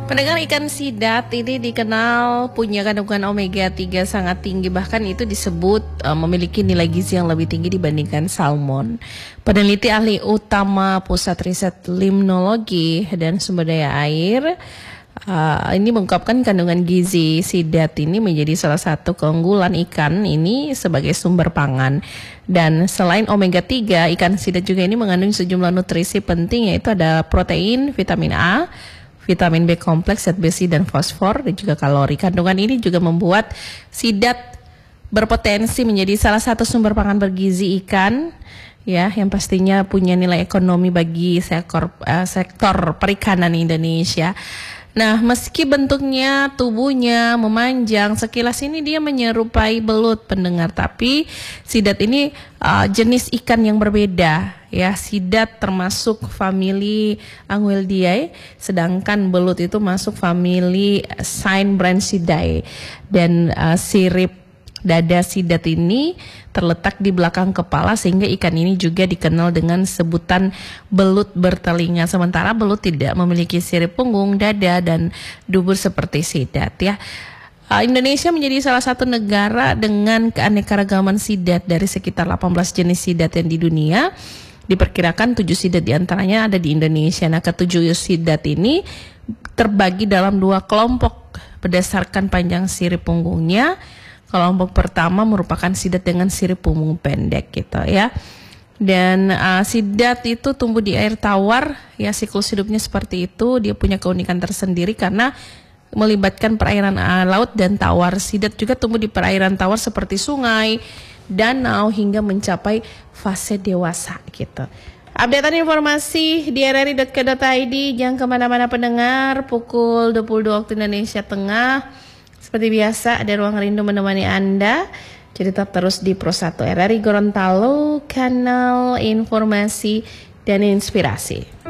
Pendengar, ikan sidat ini dikenal punya kandungan omega 3 sangat tinggi, bahkan itu disebut memiliki nilai gizi yang lebih tinggi dibandingkan salmon. Peneliti ahli utama Pusat Riset Limnologi dan Sumber Daya Air ini mengungkapkan kandungan gizi sidat ini menjadi salah satu keunggulan ikan ini sebagai sumber pangan. Dan selain omega 3, ikan sidat juga ini mengandung sejumlah nutrisi penting, yaitu ada protein, vitamin A, vitamin B kompleks, zat besi, dan fosfor, dan juga kalori. Kandungan ini juga membuat sidat berpotensi menjadi salah satu sumber pangan bergizi ikan, ya, yang pastinya punya nilai ekonomi bagi sektor perikanan Indonesia. Nah, meski bentuknya, tubuhnya memanjang, sekilas ini dia menyerupai belut, pendengar. Tapi sidat ini jenis ikan yang berbeda, ya. Sidat termasuk famili Anguillidae, sedangkan belut itu masuk famili Cynobranchidae. Dan sirip dada sidat ini terletak di belakang kepala, sehingga ikan ini juga dikenal dengan sebutan belut bertelinga. Sementara belut tidak memiliki sirip punggung, dada, dan dubur seperti sidat, ya. Indonesia menjadi salah satu negara dengan keanekaragaman sidat. Dari sekitar 18 jenis sidat yang di dunia, diperkirakan 7 sidat diantaranya ada di Indonesia. Nah, ke-7 sidat ini terbagi dalam 2 kelompok berdasarkan panjang sirip punggungnya. Kelompok pertama merupakan sidat dengan sirip punggung pendek, gitu, ya. Dan sidat itu tumbuh di air tawar, ya. Siklus hidupnya seperti itu. Dia punya keunikan tersendiri karena melibatkan perairan laut dan tawar. Sidat juga tumbuh di perairan tawar seperti sungai, danau, hingga mencapai fase dewasa, gitu. Updatean informasi di rri.co.id. Jangan kemana-mana, pendengar. Pukul 22 waktu Indonesia Tengah, seperti biasa, ada Ruang Rindu menemani Anda. Jadi tetap terus di Pro 1 RRI Gorontalo, kanal informasi dan inspirasi.